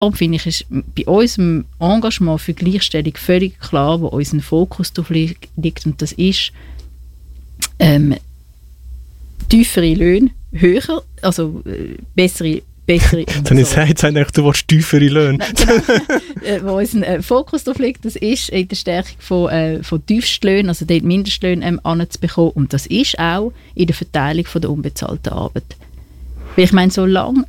darum finde ich, ist bei unserem Engagement für Gleichstellung völlig klar, wo unser Fokus drauf liegt, und das ist tiefere Löhne, höher, also bessere Dann ist es eigentlich, du willst tiefere Löhne. Genau. Wo unser Fokus drauf liegt, das ist in der Stärkung von Tiefstlöhnen, also dort Mindestlöhne anzubekommen, und das ist auch in der Verteilung von der unbezahlten Arbeit. Weil ich meine, solange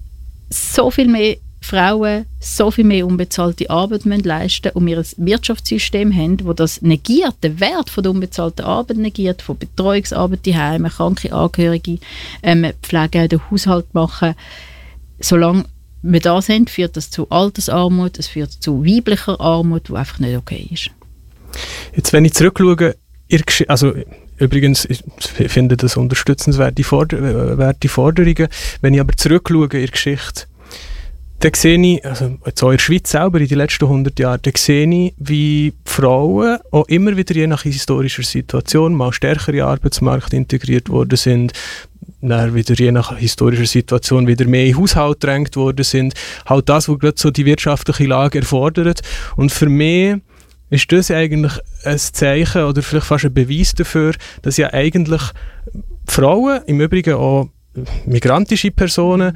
so viel mehr Frauen so viel mehr unbezahlte Arbeit leisten müssen und wir ein Wirtschaftssystem haben, das das negiert, den Wert von der unbezahlten Arbeit negiert, von Betreuungsarbeit daheim, kranke Angehörige pflegen, den Haushalt machen. Solange wir das haben, führt das zu Altersarmut, es führt zu weiblicher Armut, die einfach nicht okay ist. Jetzt, wenn ich zurückschaue, also übrigens, ich finde das unterstützenswerte Forderungen, wenn ich aber zurückschaue in der Geschichte, dann sehe ich, also jetzt auch in der Schweiz selber in den letzten 100 Jahren, dann sehe ich, wie Frauen auch immer wieder je nach historischer Situation mal stärker in den Arbeitsmarkt integriert worden sind, dann wieder je nach historischer Situation wieder mehr in den Haushalt gedrängt worden sind. Halt das, was gerade so die wirtschaftliche Lage erfordert. Und für mich ist das eigentlich ein Zeichen oder vielleicht fast ein Beweis dafür, dass ja eigentlich Frauen, im Übrigen auch migrantische Personen,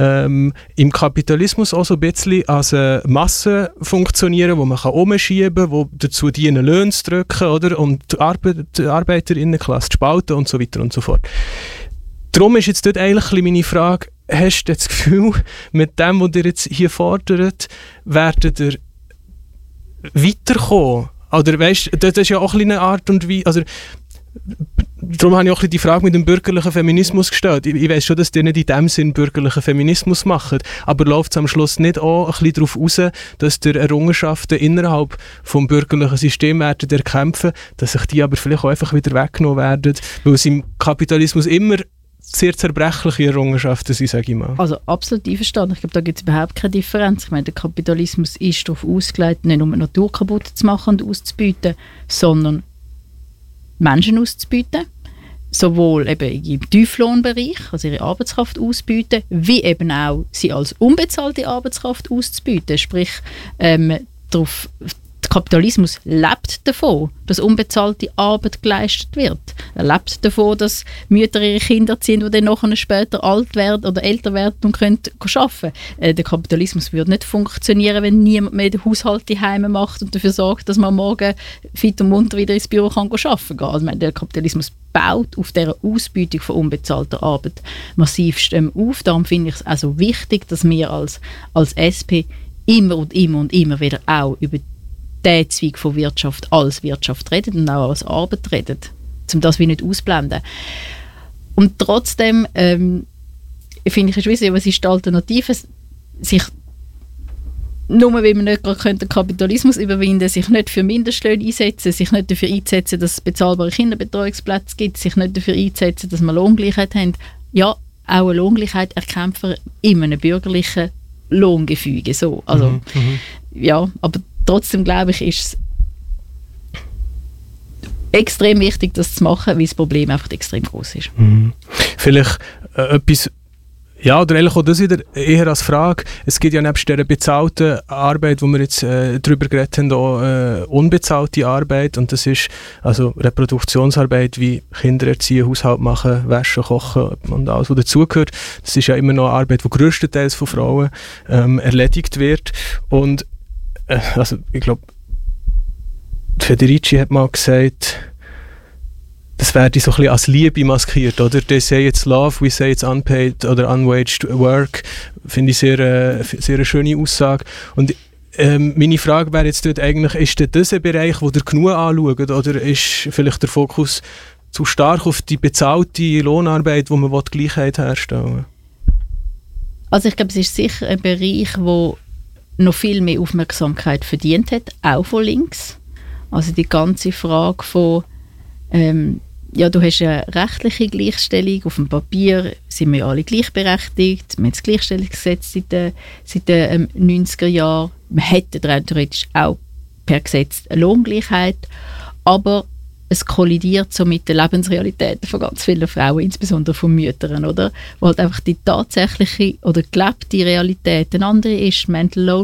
im Kapitalismus auch so ein bisschen als Masse funktionieren, wo man umschieben kann, die dazu dienen, Löhne zu drücken, oder? Und die Arbeiterinnenklasse zu spalten und so weiter und so fort. Darum ist jetzt dort eigentlich meine Frage, hast du das Gefühl, mit dem, was ihr jetzt hier fordert, werdet ihr weiterkommen? Oder weißt, das ist ja auch eine Art und Weise, also darum habe ich auch die Frage mit dem bürgerlichen Feminismus gestellt. Ich weiss schon, dass die nicht in dem Sinn bürgerlichen Feminismus machen, aber läuft es am Schluss nicht auch ein bisschen darauf raus, dass die Errungenschaften innerhalb des bürgerlichen Systems werden erkämpfen, dass sich die aber vielleicht auch einfach wieder weggenommen werden, weil es im Kapitalismus immer sehr zerbrechliche Errungenschaften sind, sage ich mal. Also absolut einverstanden. Ich glaube, da gibt es überhaupt keine Differenz. Ich meine, der Kapitalismus ist darauf ausgelegt, nicht nur die Natur kaputt zu machen und auszubeuten, sondern Menschen auszubeuten. Sowohl eben im Tieflohnbereich, also ihre Arbeitskraft auszubeuten, wie eben auch sie als unbezahlte Arbeitskraft auszubeuten. Sprich, der Kapitalismus lebt davon, dass unbezahlte Arbeit geleistet wird. Er lebt davon, dass Mütter ihre Kinder ziehen, die dann nachher später alt werden oder älter werden und können arbeiten. Der Kapitalismus würde nicht funktionieren, wenn niemand mehr den Haushalt daheim macht und dafür sorgt, dass man morgen fit und munter wieder ins Büro kann arbeiten kann. Also der Kapitalismus baut auf dieser Ausbeutung von unbezahlter Arbeit massivst auf. Darum finde ich es also wichtig, dass wir als SP immer wieder auch über diesen Zweig von Wirtschaft als Wirtschaft reden und auch als Arbeit reden, um das wie nicht ausblenden. Und trotzdem finde ich es schwierig, was ist die Alternative, sich nur weil man nicht gerade den Kapitalismus überwinden könnte, sich nicht für Mindestlöhne einsetzen, sich nicht dafür einsetzen, dass es bezahlbare Kinderbetreuungsplätze gibt, sich nicht dafür einsetzen, dass wir Lohngleichheit haben. Ja, auch eine Lohngleichheit erkämpfen in einem bürgerlichen Lohngefüge. So. Also, ja, aber trotzdem glaube ich, ist es extrem wichtig, das zu machen, weil das Problem einfach extrem groß ist. Vielleicht etwas, ja, oder eigentlich auch das wieder eher als Frage. Es gibt ja nebst dieser bezahlten Arbeit, wo wir jetzt darüber geredet haben, auch unbezahlte Arbeit, und das ist also Reproduktionsarbeit wie Kinder erziehen, Haushalt machen, waschen, kochen und alles, was dazugehört. Das ist ja immer noch eine Arbeit, die grösstenteils von Frauen erledigt wird. Und also ich glaube, Federici hat mal gesagt, das werde so ein bisschen als Liebe maskiert, oder? They say it's love, we say it's unpaid oder unwaged work. Finde ich sehr eine schöne Aussage. Und meine Frage wäre jetzt dort eigentlich, ist das ein Bereich, wo ihr genug anschaut, oder ist vielleicht der Fokus zu stark auf die bezahlte Lohnarbeit, wo man Gleichheit herstellen will? Also ich glaube, es ist sicher ein Bereich, wo noch viel mehr Aufmerksamkeit verdient hat, auch von links. Also die ganze Frage von ja, du hast eine rechtliche Gleichstellung, auf dem Papier sind wir alle gleichberechtigt, wir haben das Gleichstellungsgesetz seit den 90er Jahren, wir hätten rein theoretisch auch per Gesetz eine Lohngleichheit, aber es kollidiert so mit den Lebensrealitäten von ganz vielen Frauen, insbesondere von Müttern, oder? Wo halt einfach die tatsächliche oder gelebte Realität eine andere ist. Mental Load